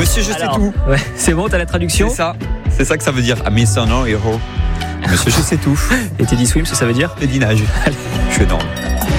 Monsieur, je sais tout. Ouais, c'est bon, t'as la traduction ? C'est ça que ça veut dire. Mr. No Hero. Monsieur, je sais tout. Et Teddy Swims, ça veut dire ? Pédinage. Je suis énorme.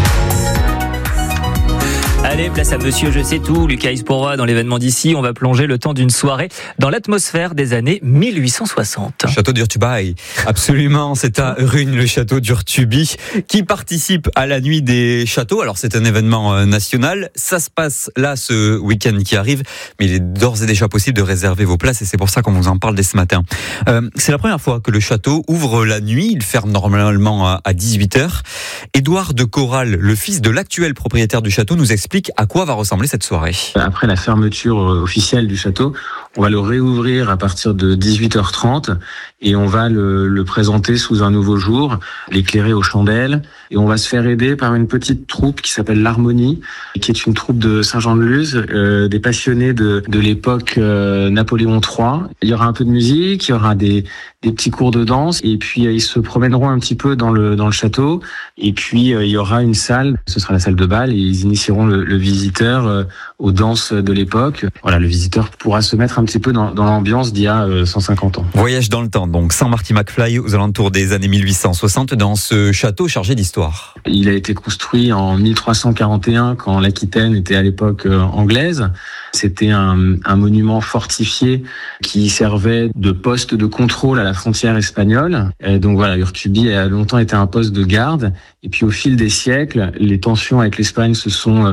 Allez, place à Monsieur Je sais tout, Lucas Ispourroy dans l'événement d'ici. On va plonger le temps d'une soirée dans l'atmosphère des années 1860. Château d'Urtuby, absolument, c'est à Rugne, le château d'Urtuby, qui participe à la nuit des châteaux. Alors c'est un événement national, ça se passe là ce week-end qui arrive, mais il est d'ores et déjà possible de réserver vos places et c'est pour ça qu'on vous en parle dès ce matin. C'est la première fois que le château ouvre la nuit, il ferme normalement à 18h. Édouard de Corral, le fils de l'actuel propriétaire du château, nous explique à quoi va ressembler cette soirée. Après la fermeture officielle du château, on va le réouvrir à partir de 18h30 et on va le présenter sous un nouveau jour, l'éclairer aux chandelles et on va se faire aider par une petite troupe qui s'appelle l'Harmonie, qui est une troupe de Saint-Jean-de-Luz, des passionnés de l'époque Napoléon III. Il y aura un peu de musique, il y aura des petits cours de danse et puis ils se promèneront un petit peu dans le château et puis il y aura une salle, ce sera la salle de bal et ils initieront le visiteur aux danses de l'époque. Voilà, le visiteur pourra se mettre un petit peu dans l'ambiance d'il y a 150 ans. Voyage dans le temps, donc sans Marty McFly aux alentours des années 1860 dans ce château chargé d'histoire. Il a été construit en 1341 quand l'Aquitaine était à l'époque anglaise. C'était un monument fortifié qui servait de poste de contrôle à la frontière espagnole. Et donc voilà, Urtuby a longtemps été un poste de garde. Et puis au fil des siècles, les tensions avec l'Espagne se sont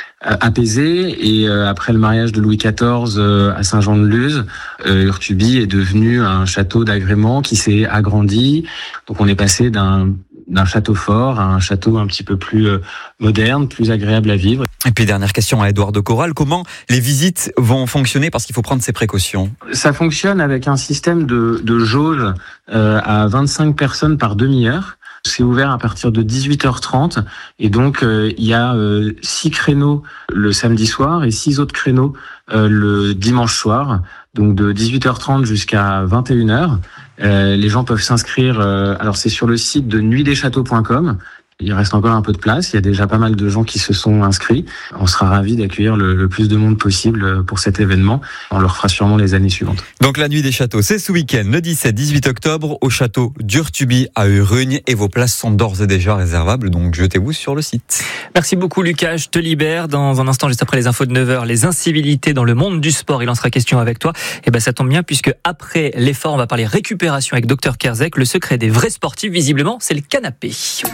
apaisé et après le mariage de Louis XIV à Saint-Jean-de-Luz, Urtuby est devenu un château d'agrément qui s'est agrandi. Donc on est passé d'un château fort à un château un petit peu plus moderne, plus agréable à vivre. Et puis dernière question à Édouard de Corral, comment les visites vont fonctionner parce qu'il faut prendre ses précautions? Ça fonctionne avec un système de jauge à 25 personnes par demi-heure. C'est ouvert à partir de 18h30 et donc il y a 6 créneaux le samedi soir et 6 autres créneaux le dimanche soir. Donc de 18h30 jusqu'à 21h. Les gens peuvent s'inscrire, alors c'est sur le site de nuitdeschâteaux.com. Il reste encore un peu de place, il y a déjà pas mal de gens qui se sont inscrits. On sera ravis d'accueillir le plus de monde possible pour cet événement. On le refera sûrement les années suivantes. Donc la nuit des châteaux, c'est ce week-end, le 17-18 octobre, au château d'Urtuby à Urugne. Et vos places sont d'ores et déjà réservables, donc jetez-vous sur le site. Merci beaucoup Lucas, je te libère. Dans un instant, juste après les infos de 9h, les incivilités dans le monde du sport. Il en sera question avec toi. Et ben ça tombe bien puisque après l'effort, on va parler récupération avec Dr Kerzek. Le secret des vrais sportifs, visiblement, c'est le canapé.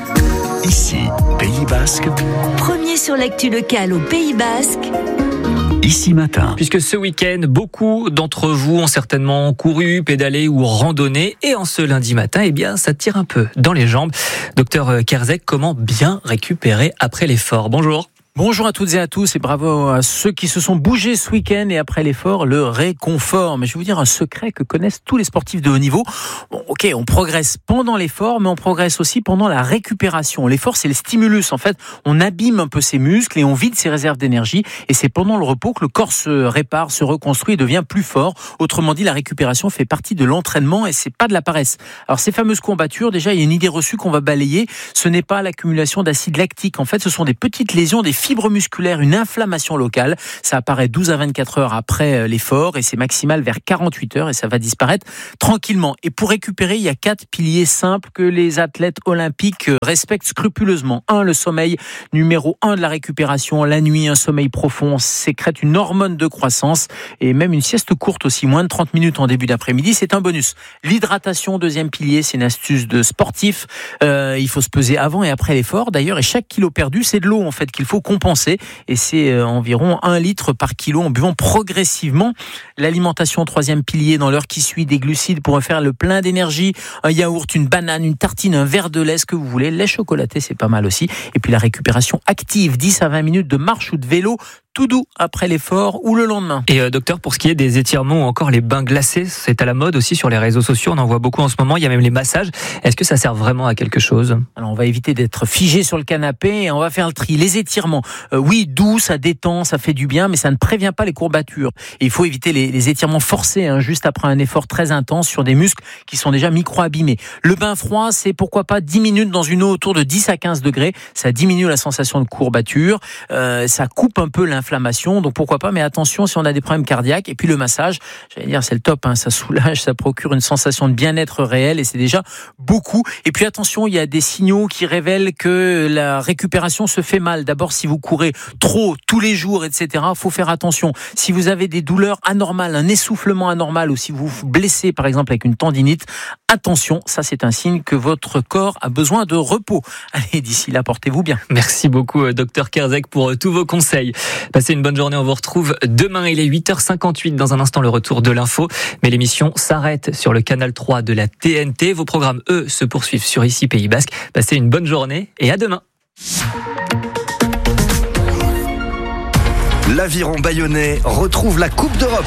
Ici, Pays Basque. Premier sur l'actu locale au Pays Basque. Ici Matin. Puisque ce week-end, beaucoup d'entre vous ont certainement couru, pédalé ou randonné. Et en ce lundi matin, eh bien, ça tire un peu dans les jambes. Docteur Kerzek, comment bien récupérer après l'effort? Bonjour. Bonjour à toutes et à tous et bravo à ceux qui se sont bougés ce week-end et après l'effort, le réconfort. Mais je vais vous dire un secret que connaissent tous les sportifs de haut niveau. Bon, ok, on progresse pendant l'effort, mais on progresse aussi pendant la récupération. L'effort, c'est le stimulus. En fait, on abîme un peu ses muscles et on vide ses réserves d'énergie. Et c'est pendant le repos que le corps se répare, se reconstruit et devient plus fort. Autrement dit, la récupération fait partie de l'entraînement et c'est pas de la paresse. Alors, ces fameuses courbatures, déjà, il y a une idée reçue qu'on va balayer. Ce n'est pas l'accumulation d'acide lactique. En fait, ce sont des petites lésions, des fibres musculaires, une inflammation locale. Ça apparaît 12 à 24 heures après l'effort et c'est maximal vers 48 heures et ça va disparaître tranquillement. Et pour récupérer, il y a 4 piliers simples que les athlètes olympiques respectent scrupuleusement. 1, le sommeil. Numéro 1 de la récupération. La nuit, un sommeil profond sécrète une hormone de croissance et même une sieste courte aussi, moins de 30 minutes en début d'après-midi, c'est un bonus. L'hydratation, deuxième pilier, c'est une astuce de sportif. Il faut se peser avant et après l'effort d'ailleurs et chaque kilo perdu, c'est de l'eau en fait qu'il faut compenser et c'est environ 1 litre par kilo en buvant progressivement. L'alimentation, troisième pilier, dans l'heure qui suit, des glucides pour faire le plein d'énergie, un yaourt, une banane, une tartine, un verre de lait, ce que vous voulez, lait chocolaté, c'est pas mal aussi. Et puis la récupération active, 10 à 20 minutes de marche ou de vélo, tout doux après l'effort ou le lendemain. Et docteur, pour ce qui est des étirements ou encore les bains glacés, c'est à la mode aussi sur les réseaux sociaux, on en voit beaucoup en ce moment, il y a même les massages. Est-ce que ça sert vraiment à quelque chose? Alors on va éviter d'être figé sur le canapé et on va faire le tri. Les étirements, oui, doux, ça détend, ça fait du bien, mais ça ne prévient pas les courbatures. Et il faut éviter les étirements forcés, juste après un effort très intense sur des muscles qui sont déjà micro-abîmés. Le bain froid, c'est pourquoi pas 10 minutes dans une eau autour de 10 à 15 degrés. Ça diminue la sensation de courbature, ça coupe un peu l'inflammation inflammation. Donc pourquoi pas, mais attention si on a des problèmes cardiaques. Et puis le massage, j'allais dire, c'est le top, hein, ça soulage, ça procure une sensation de bien-être réel et c'est déjà beaucoup. Et puis attention, il y a des signaux qui révèlent que la récupération se fait mal. D'abord, si vous courez trop tous les jours, etc., faut faire attention. Si vous avez des douleurs anormales, un essoufflement anormal, ou si vous vous blessez par exemple avec une tendinite, attention, ça c'est un signe que votre corps a besoin de repos. Allez, d'ici là, portez-vous bien. Merci beaucoup, Dr Kerzek, pour tous vos conseils. Passez une bonne journée, on vous retrouve demain, il est 8h58, dans un instant le retour de l'info, mais l'émission s'arrête sur le canal 3 de la TNT. Vos programmes, eux, se poursuivent sur Ici Pays Basque. Passez une bonne journée et à demain. L'Aviron Bayonnais retrouve la Coupe d'Europe.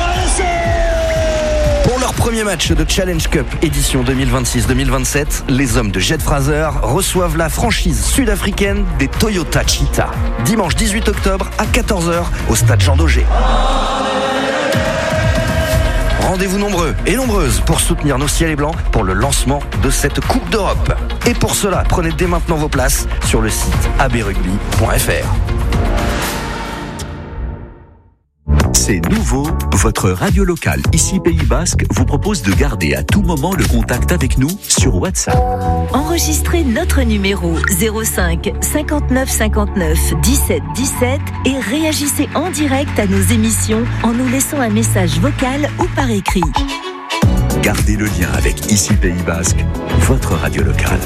Pour leur premier match de Challenge Cup édition 2026-2027, les hommes de Jet Fraser reçoivent la franchise sud-africaine des Toyota Cheetah. Dimanche 18 octobre à 14h au stade Jean Daugé. Rendez-vous nombreux et nombreuses pour soutenir nos ciels et blancs pour le lancement de cette Coupe d'Europe. Et pour cela, prenez dès maintenant vos places sur le site abrugby.fr. C'est nouveau, votre radio locale ici Pays Basque vous propose de garder à tout moment le contact avec nous sur WhatsApp. Enregistrez notre numéro 05 59 59 17 17 et réagissez en direct à nos émissions en nous laissant un message vocal ou par écrit. Gardez le lien avec ici Pays Basque, votre radio locale.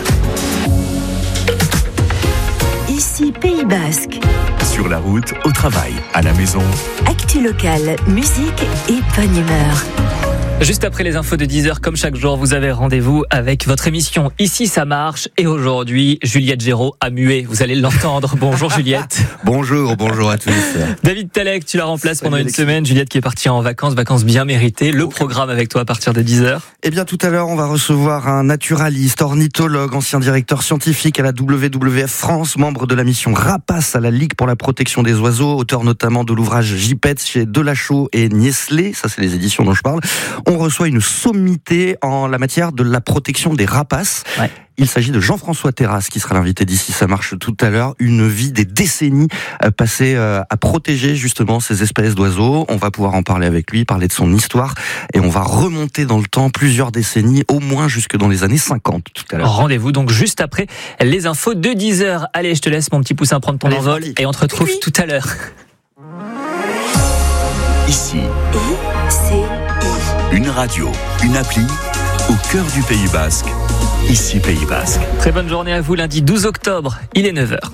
Ici Pays Basque. Sur la route, au travail, à la maison. Actu locale, musique et bonne humeur. Juste après les infos de 10h, comme chaque jour, vous avez rendez-vous avec votre émission Ici ça marche. Et aujourd'hui, Juliette Géraud a mué. Vous allez l'entendre. Bonjour Juliette. Bonjour à tous. David Talek, tu la remplaces pendant une semaine. Juliette qui est partie en vacances bien méritées. Le programme avec toi à partir de 10h. Eh bien, tout à l'heure, on va recevoir un naturaliste, ornithologue, ancien directeur scientifique à la WWF France, membre de la mission Rapace à la Ligue pour la protection des oiseaux, auteur notamment de l'ouvrage Gypaète chez Delachaux et Niestlé. Ça, c'est les éditions dont je parle. On reçoit une sommité en la matière de la protection des rapaces. Ouais. Il s'agit de Jean-François Terrasse qui sera l'invité d'Ici ça marche tout à l'heure. Une vie des décennies passées à protéger justement ces espèces d'oiseaux. On va pouvoir en parler avec lui, parler de son histoire et on va remonter dans le temps plusieurs décennies, au moins jusque dans les années 50 tout à l'heure. Rendez-vous donc juste après les infos de 10h. Allez, je te laisse mon petit poussin prendre ton envol et on te retrouve tout à l'heure. Ici. Une radio, une appli, au cœur du Pays Basque. Ici Pays Basque. Très bonne journée à vous, lundi 12 octobre, il est 9h.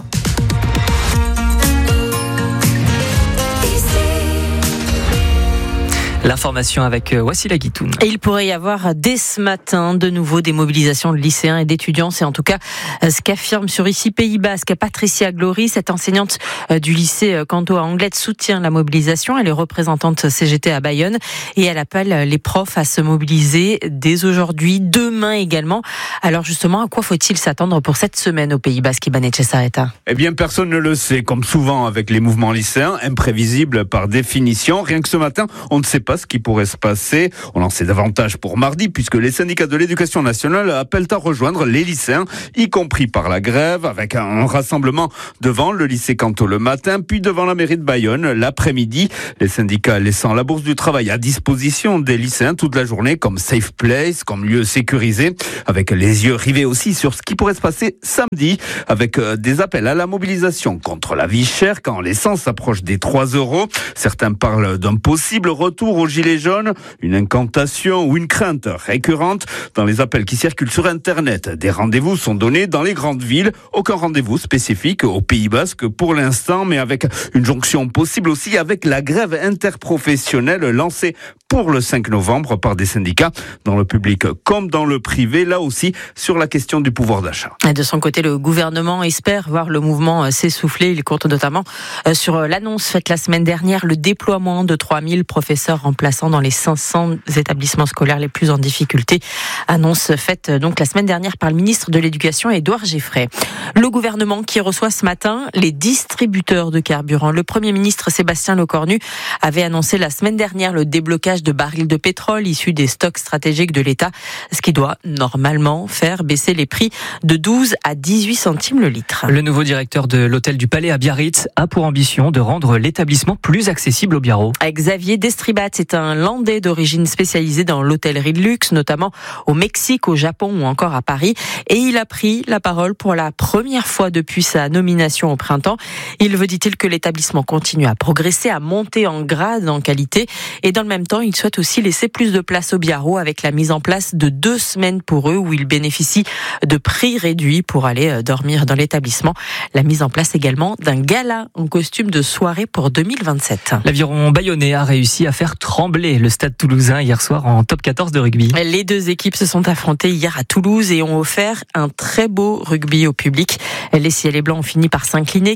L'information avec Wassila Guitoun. Et il pourrait y avoir dès ce matin de nouveau des mobilisations de lycéens et d'étudiants. C'est en tout cas ce qu'affirme sur Ici Pays Basque Patricia Glory, cette enseignante du lycée Canto à Anglet soutient la mobilisation. Elle est représentante CGT à Bayonne et elle appelle les profs à se mobiliser dès aujourd'hui, demain également. Alors justement, à quoi faut-il s'attendre pour cette semaine au Pays Basque, Iban Etxezarreta ? Eh bien, personne ne le sait. Comme souvent avec les mouvements lycéens, imprévisibles par définition. Rien que ce matin, on ne sait pas ce qui pourrait se passer. On en sait davantage pour mardi, puisque les syndicats de l'éducation nationale appellent à rejoindre les lycéens, y compris par la grève, avec un rassemblement devant le lycée Canto le matin, puis devant la mairie de Bayonne l'après-midi. Les syndicats laissant la bourse du travail à disposition des lycéens toute la journée, comme safe place, comme lieu sécurisé, avec les yeux rivés aussi sur ce qui pourrait se passer samedi, avec des appels à la mobilisation contre la vie chère quand l'essence s'approche des 3 €. Certains parlent d'un possible retour aux gilets jaunes, une incantation ou une crainte récurrente dans les appels qui circulent sur Internet. Des rendez-vous sont donnés dans les grandes villes. Aucun rendez-vous spécifique au Pays Basque pour l'instant, mais avec une jonction possible aussi avec la grève interprofessionnelle lancée pour le 5 novembre par des syndicats dans le public comme dans le privé, là aussi sur la question du pouvoir d'achat. De son côté, le gouvernement espère voir le mouvement s'essouffler. Il compte notamment sur l'annonce faite la semaine dernière, le déploiement de 3000 professeurs remplaçants dans les 500 établissements scolaires les plus en difficulté. Annonce faite donc la semaine dernière par le ministre de l'Éducation, Édouard Geffray. Le gouvernement qui reçoit ce matin les distributeurs de carburant. Le Premier ministre Sébastien Lecornu avait annoncé la semaine dernière le déblocage de barils de pétrole issus des stocks stratégiques de l'État, ce qui doit normalement faire baisser les prix de 12 à 18 centimes le litre. Le nouveau directeur de l'hôtel du Palais à Biarritz a pour ambition de rendre l'établissement plus accessible aux Biarros. Xavier Destribat, c'est un Landais d'origine spécialisé dans l'hôtellerie de luxe, notamment au Mexique, au Japon ou encore à Paris. Et il a pris la parole pour la première fois depuis sa nomination au printemps. Il veut, dit-il, que l'établissement continue à progresser, à monter en grade, en qualité. Et dans le même temps, il souhaite aussi laisser plus de place aux Biarros avec la mise en place de 2 semaines pour eux où ils bénéficient de prix réduits pour aller dormir dans l'établissement. La mise en place également d'un gala en costume de soirée pour 2027. L'aviron bayonnais a réussi à faire trembler le Stade toulousain hier soir en top 14 de rugby. Les 2 équipes se sont affrontées hier à Toulouse et ont offert un très beau rugby au public. Les Ciels et Blancs ont fini par s'incliner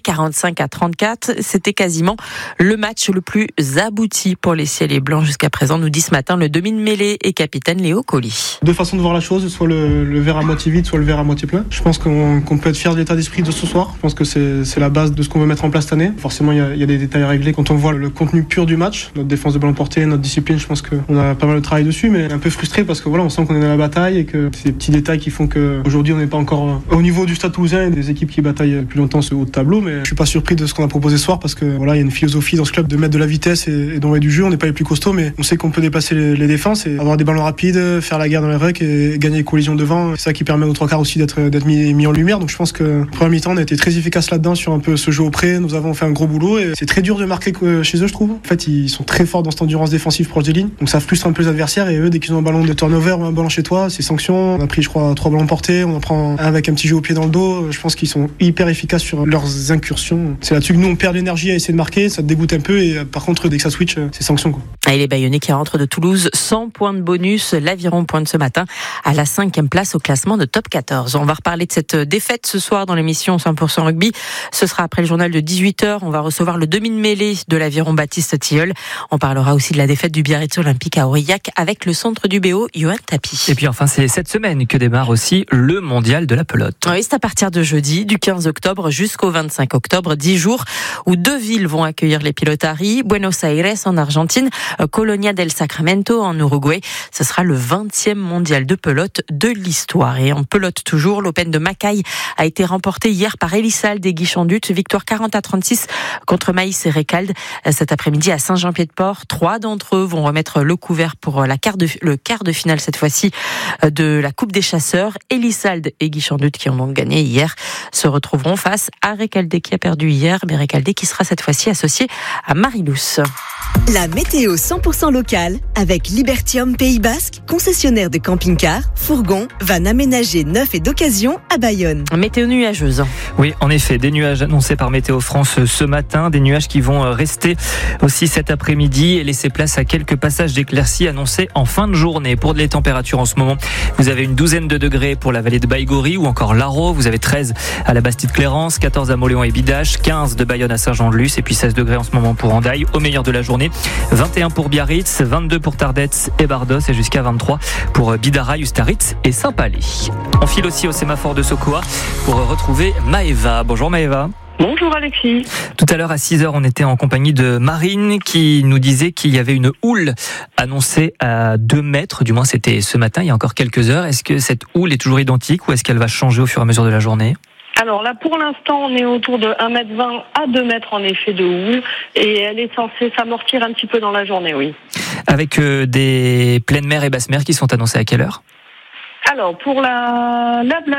45-34. C'était quasiment le match le plus abouti pour les Ciels et Blancs jusqu'à présent, nous dit ce matin le demi-mêlée et capitaine Léo Colli. 2 façons de voir la chose, soit le verre à moitié vide, soit le verre à moitié plein. Je pense qu'on peut être fier de l'état d'esprit de ce soir. Je pense que c'est la base de ce qu'on veut mettre en place cette année. Forcément, il y a des détails à régler quand on voit le contenu pur du match. Notre défense de ballon porté, notre discipline, je pense qu'on a pas mal de travail dessus, mais un peu frustré parce que voilà, on sent qu'on est dans la bataille et que c'est des petits détails qui font qu'aujourd'hui on n'est pas encore au niveau du Stade toulousain et des équipes qui bataillent plus longtemps ce haut de tableau. Mais je suis pas surpris de ce qu'on a proposé ce soir parce que voilà, il y a une philosophie dans ce club de mettre de la vitesse et d'envoyer du jeu. On n'est pas les plus costauds, mais on sait qu'on peut dépasser les défenses et avoir des ballons rapides, faire la guerre dans les rucks et gagner les collisions devant. C'est ça qui permet aux 3 quarts aussi d'être mis en lumière. Donc je pense que première mi-temps on a été très efficace là-dedans sur un peu ce jeu au près. Nous avons fait un gros boulot et c'est très dur de marquer chez eux, je trouve. En fait, ils sont très forts dans cette endurance défensive proche des lignes. Donc ça frustre un peu les adversaires et eux, dès qu'ils ont un ballon de turnover ou un ballon chez toi, c'est sanction. On a pris, je crois, 3 ballons portés. On en prend un avec un petit jeu au pied dans le dos. Je pense qu'ils sont hyper efficaces sur leurs incursions. C'est là-dessus que nous, on perd l'énergie à essayer de marquer. Ça te dégoûte un peu et par contre, dès que ça switch, c'est sanction, quoi. Et les Bayonnais qui rentrent de Toulouse, 100 points de bonus. L'Aviron pointe ce matin à la 5e place au classement de top 14. On va reparler de cette défaite ce soir dans l'émission 100% rugby. Ce sera après le journal de 18h. On va recevoir le demi-mêlée de l'Aviron Baptiste Tilleul. On parlera aussi de la défaite du Biarritz Olympique à Aurillac avec le centre du BO, Johan Tapi. Et puis enfin, c'est cette semaine que démarre aussi le mondial de la pelote. Oui, c'est à partir de jeudi, du 15 octobre jusqu'au 25 octobre, 10 jours où 2 villes vont accueillir les Pilotari, Buenos Aires en Argentine, Colonia del Sacramento en Uruguay. Ce sera le 20e mondial de pelote de l'histoire. Et en pelote toujours, l'Open de Macaï a été remporté hier par Elissalde et Guy Chandut. Victoire 40-36 contre Maïs et Récalde. Cet après-midi à Saint-Jean-Pied-de-Port, 3 d'entre eux vont remettre le couvert pour le quart de finale cette fois-ci de la Coupe des Chasseurs. Elissalde et Guy Chandut qui ont donc gagné hier se retrouveront face à Récalde qui a perdu hier, mais Récalde qui sera cette fois-ci associé à Marilous. La météo 100% locale avec Libertium Pays Basque, concessionnaire de camping-cars, fourgons, vannes aménagées neufs et d'occasion à Bayonne. Météo nuageuse. Oui, en effet, des nuages annoncés par Météo France ce matin, des nuages qui vont rester aussi cet après-midi et laisser place à quelques passages d'éclaircies annoncés en fin de journée. Pour les températures en ce moment, vous avez une 12aine de degrés pour la vallée de Baïgorry ou encore l'Aro, vous avez 13 à la Bastide-Clérance, 14 à Moléon et Bidache, 15 de Bayonne à Saint-Jean-de-Luz et puis 16 degrés en ce moment pour Hendaye au meilleur de la journée. 21 pour Biarritz, 22 pour Tardets et Bardos et jusqu'à 23 pour Bidara, Ustaritz et Saint-Palais. On file aussi au sémaphore de Sokoa pour retrouver Maëva. Bonjour Maëva. Bonjour Alexis. Tout à l'heure à 6h, on était en compagnie de Marine qui nous disait qu'il y avait une houle annoncée à 2 mètres, du moins c'était ce matin, il y a encore quelques heures. Est-ce que cette houle est toujours identique ou est-ce qu'elle va changer au fur et à mesure de la journée ? Alors là, pour l'instant, on est autour de 1,20 m à 2 mètres en effet de houle et elle est censée s'amortir un petit peu dans la journée, oui. Avec des pleines mers et basses mers qui sont annoncées à quelle heure ? Alors, pour la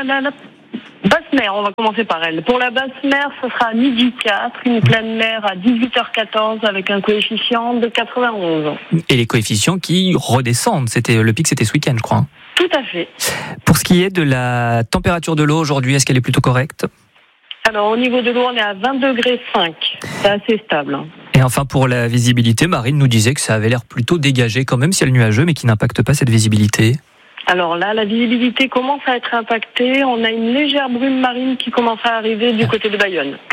basse mer, on va commencer par elle. Pour la basse mer, ce sera à 12h04, une pleine mer à 18h14 avec un coefficient de 91. Et les coefficients qui redescendent, le pic c'était ce week-end, je crois. Tout à fait. Pour ce qui est de la température de l'eau aujourd'hui, est-ce qu'elle est plutôt correcte ? Alors au niveau de l'eau, on est à 20,5 degrés. C'est assez stable. Et enfin pour la visibilité, Marine nous disait que ça avait l'air plutôt dégagé quand même, ciel nuageux, mais qui n'impacte pas cette visibilité. Alors là, la visibilité commence à être impactée. On a une légère brume marine qui commence à arriver du côté de Bayonne.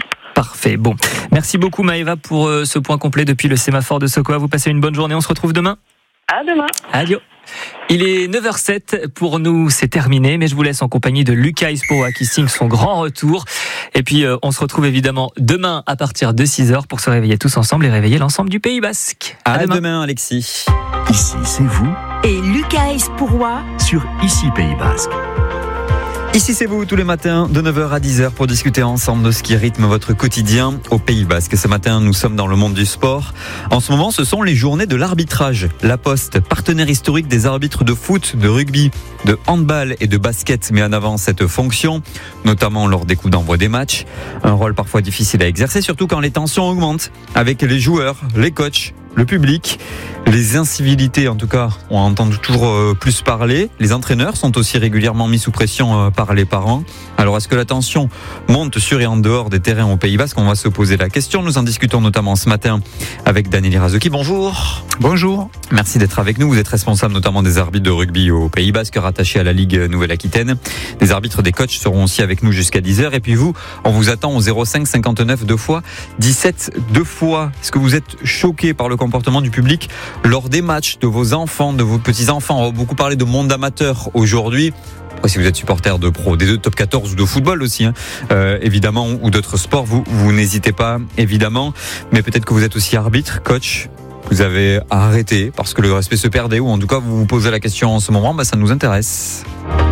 Parfait. Bon, merci beaucoup Maëva pour ce point complet depuis le sémaphore de Sokoa. Vous passez une bonne journée. On se retrouve demain. À demain. Adieu. Il est 9h07, pour nous c'est terminé, mais je vous laisse en compagnie de Lucas Ispoa qui signe son grand retour. Et puis on se retrouve évidemment demain à partir de 6h pour se réveiller tous ensemble et réveiller l'ensemble du Pays Basque. À demain Alexis. Ici, c'est vous Et Lucas Espourrois sur Ici Pays Basque. Ici c'est vous tous les matins de 9h à 10h pour discuter ensemble de ce qui rythme votre quotidien au Pays Basque. Ce matin nous sommes dans le monde du sport. En ce moment ce sont les journées de l'arbitrage. La Poste, partenaire historique des arbitres de foot, de rugby, de handball et de basket, met en avant cette fonction, notamment lors des coups d'envoi des matchs. Un rôle parfois difficile à exercer, surtout quand les tensions augmentent avec les joueurs, les coachs, le public. Les incivilités, en tout cas, on entend toujours plus parler. Les entraîneurs sont aussi régulièrement mis sous pression par les parents. Alors, est-ce que la tension monte sur et en dehors des terrains au Pays Basque ? On va se poser la question. Nous en discutons notamment ce matin avec Daniel Irazuki. Bonjour. Bonjour. Merci d'être avec nous. Vous êtes responsable notamment des arbitres de rugby au Pays Basque, rattaché à la Ligue Nouvelle-Aquitaine. Les arbitres des coachs seront aussi avec nous jusqu'à 10h. Et puis vous, on vous attend au 05 59 2 fois 17 2 fois. Est-ce que vous êtes choqué par le comportement du public lors des matchs de vos enfants, de vos petits-enfants? On va beaucoup parler de monde amateur aujourd'hui. Après, si vous êtes supporter de pro, des deux top 14 ou de football aussi, évidemment, ou d'autres sports, vous n'hésitez pas, évidemment. Mais peut-être que vous êtes aussi arbitre, coach. Vous avez arrêté parce que le respect se perdait, ou en tout cas vous vous posez la question en ce moment, ça nous intéresse.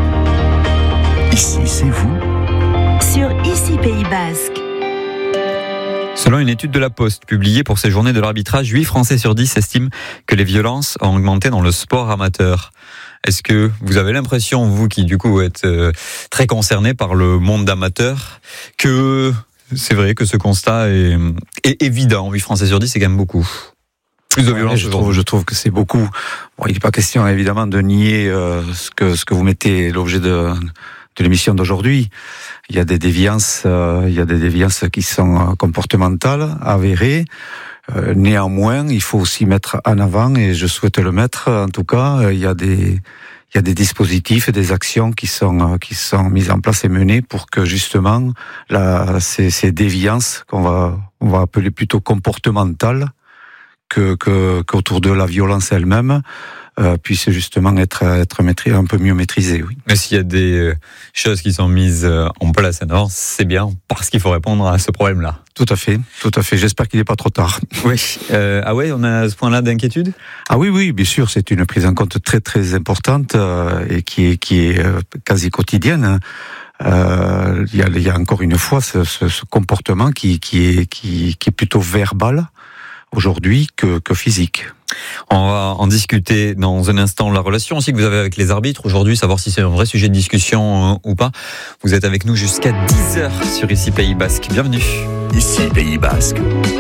Ici, c'est vous sur Ici Pays Basque. Selon une étude de la Poste publiée pour ces journées de l'arbitrage, 8 Français sur 10 estiment que les violences ont augmenté dans le sport amateur. Est-ce que vous avez l'impression, vous qui du coup êtes très concerné par le monde amateur, que c'est vrai que ce constat est évident? 8 Français sur 10, c'est quand même beaucoup. Plus de violence. Je trouve que c'est beaucoup. Bon, il n'est pas question évidemment de nier ce que vous mettez l'objet de l'émission d'aujourd'hui. Il y a des déviances, qui sont comportementales, avérées. Néanmoins, il faut aussi mettre en avant, et je souhaite le mettre, en tout cas, il y a des dispositifs et des actions qui sont mises en place et menées pour que justement ces déviances qu'on va appeler plutôt comportementales qu'autour de la violence elle-même puisse justement être un peu mieux maîtrisée. Oui. Mais s'il y a des choses qui sont mises en place, alors c'est bien parce qu'il faut répondre à ce problème-là. Tout à fait. J'espère qu'il n'est pas trop tard. Oui. Ah ouais, on a ce point-là d'inquiétude. Ah oui, bien sûr, c'est une prise en compte très très importante et qui est quasi quotidienne. Il y a encore une fois ce comportement qui est plutôt verbal aujourd'hui que physique. On va en discuter dans un instant. La relation aussi que vous avez avec les arbitres aujourd'hui, savoir si c'est un vrai sujet de discussion ou pas. Vous êtes avec nous jusqu'à 10h sur Ici Pays Basque. Bienvenue. Ici Pays Basque.